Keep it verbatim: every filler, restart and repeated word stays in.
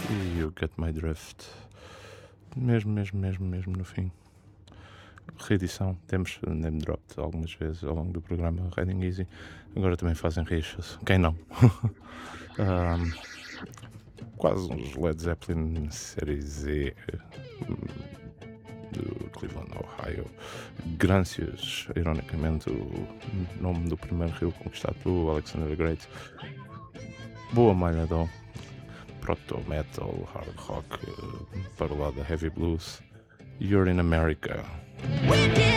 E You Get My Drift. Mesmo, mesmo, mesmo, mesmo no fim. Reedição, temos name dropped algumas vezes ao longo do programa Riding Easy. Agora também fazem rixas. Quem não? um, quase uns Led Zeppelin série Z do Cleveland, Ohio. Grancias, ironicamente, o nome do primeiro rio conquistado pelo Alexander the Great. Boa malhadão. Proto metal, hard rock, para o lado da heavy blues. You're in America.